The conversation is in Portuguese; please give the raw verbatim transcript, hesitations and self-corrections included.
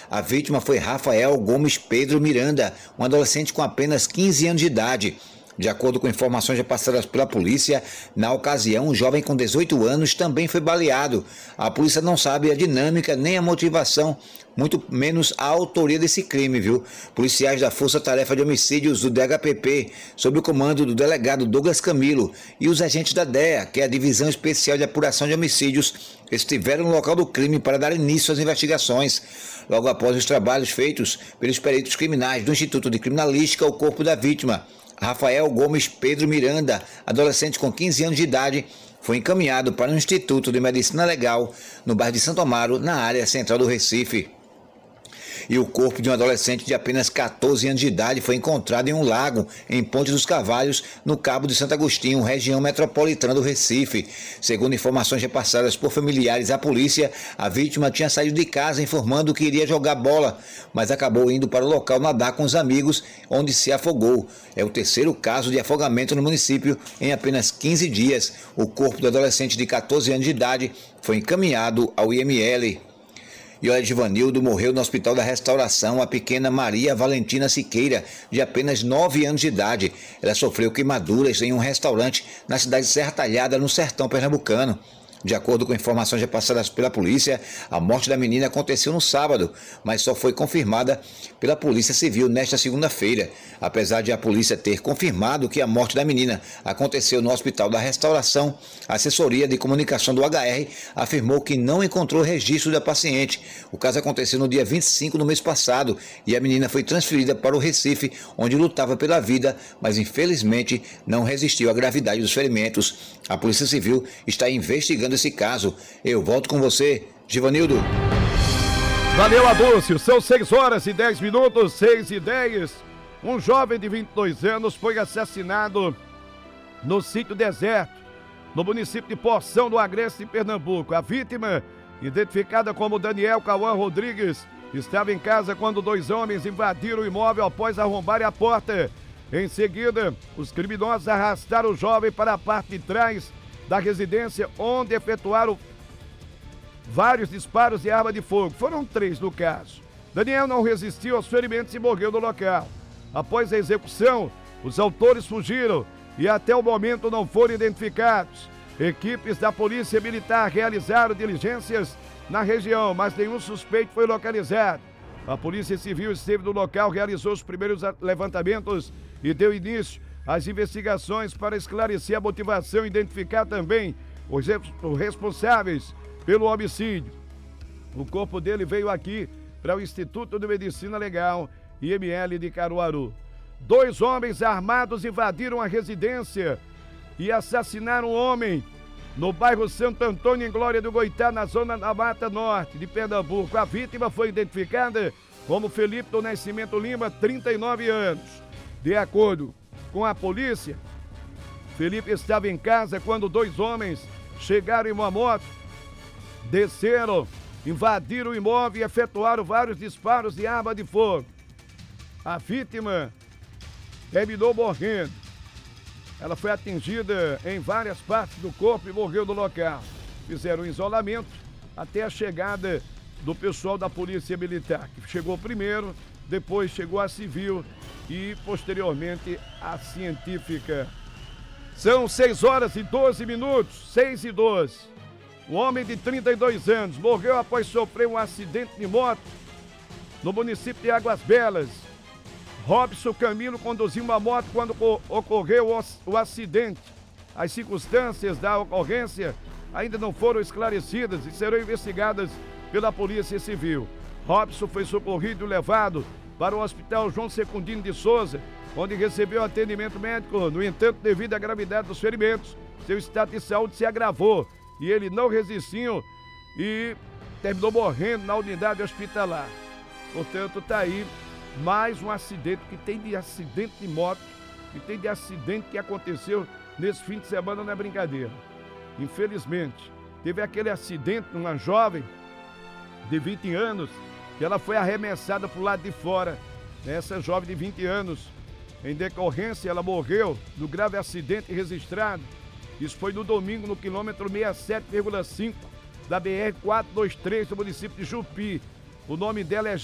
A vítima foi Rafael Gomes Pedro Miranda, um adolescente com apenas quinze anos de idade. De acordo com informações repassadas pela polícia, na ocasião, um jovem com dezoito anos também foi baleado. A polícia não sabe a dinâmica nem a motivação, muito menos a autoria desse crime, viu? Policiais da Força Tarefa de Homicídios do D H P P, sob o comando do delegado Douglas Camilo, e os agentes da D E A, que é a Divisão Especial de Apuração de Homicídios, estiveram no local do crime para dar início às investigações. Logo após os trabalhos feitos pelos peritos criminais do Instituto de Criminalística, o corpo da vítima, Rafael Gomes Pedro Miranda, adolescente com quinze anos de idade, foi encaminhado para o Instituto de Medicina Legal, no bairro de Santo Amaro, na área central do Recife. E o corpo de um adolescente de apenas quatorze anos de idade foi encontrado em um lago, em Ponte dos Cavalhos, no Cabo de Santo Agostinho, região metropolitana do Recife. Segundo informações repassadas por familiares à polícia, a vítima tinha saído de casa informando que iria jogar bola, mas acabou indo para o local nadar com os amigos, onde se afogou. É o terceiro caso de afogamento no município em apenas quinze dias. O corpo do adolescente de quatorze anos de idade foi encaminhado ao I M L. E olha, Givanildo morreu no Hospital da Restauração a pequena Maria Valentina Siqueira, de apenas nove anos de idade. Ela sofreu queimaduras em um restaurante na cidade de Serra Talhada, no sertão pernambucano. De acordo com informações repassadas pela polícia, a morte da menina aconteceu no sábado, mas só foi confirmada pela Polícia Civil nesta segunda-feira. Apesar de a polícia ter confirmado que a morte da menina aconteceu no Hospital da Restauração, a assessoria de comunicação do H R afirmou que não encontrou registro da paciente. O caso aconteceu no dia vinte e cinco do mês passado e a menina foi transferida para o Recife, onde lutava pela vida, mas infelizmente não resistiu à gravidade dos ferimentos. A Polícia Civil está investigando esse caso. Eu volto com você, Givanildo. Valeu, Adúcio. São seis horas e dez minutos, seis e dez. Um jovem de vinte e dois anos foi assassinado no sítio deserto, no município de Porção do Agreste, em Pernambuco. A vítima, identificada como Daniel Cauã Rodrigues, estava em casa quando dois homens invadiram o imóvel após arrombarem a porta. Em seguida, os criminosos arrastaram o jovem para a parte de trás da residência, onde efetuaram vários disparos de arma de fogo. Foram três no caso. Daniel não resistiu aos ferimentos e morreu no local. Após a execução, os autores fugiram e até o momento não foram identificados. Equipes da Polícia Militar realizaram diligências na região, mas nenhum suspeito foi localizado. A Polícia Civil esteve no local, realizou os primeiros levantamentos e deu início às investigações para esclarecer a motivação e identificar também os responsáveis pelo homicídio. O corpo dele veio aqui para o Instituto de Medicina Legal, I M L de Caruaru. Dois homens armados invadiram a residência e assassinaram um homem no bairro Santo Antônio, em Glória do Goitá, na zona da Mata Norte de Pernambuco. A vítima foi identificada como Felipe do Nascimento Lima, trinta e nove anos. De acordo com a polícia, Felipe estava em casa quando dois homens chegaram em uma moto, desceram, invadiram o imóvel e efetuaram vários disparos de arma de fogo. A vítima terminou morrendo. Ela foi atingida em várias partes do corpo e morreu no local. Fizeram um isolamento até a chegada do pessoal da Polícia Militar, que chegou primeiro, depois chegou a civil e posteriormente a científica. São seis horas e doze minutos, seis e doze. Um homem de trinta e dois anos morreu após sofrer um acidente de moto no município de Águas Belas. Robson Camilo conduziu uma moto quando ocorreu o acidente. As circunstâncias da ocorrência ainda não foram esclarecidas e serão investigadas pela Polícia Civil. Robson foi socorrido e levado para o Hospital João Secundino de Souza, onde recebeu atendimento médico. No entanto, devido à gravidade dos ferimentos, seu estado de saúde se agravou e ele não resistiu e terminou morrendo na unidade hospitalar. Portanto, está aí mais um acidente, que tem de acidente de moto, que tem de acidente que aconteceu nesse fim de semana, não é brincadeira. Infelizmente, teve aquele acidente numa jovem de vinte anos, que ela foi arremessada para o lado de fora. Essa jovem de vinte anos, em decorrência, ela morreu no grave acidente registrado. Isso foi no domingo, no quilômetro sessenta e sete vírgula cinco da B R quatrocentos e vinte e três, do município de Jupi. O nome dela é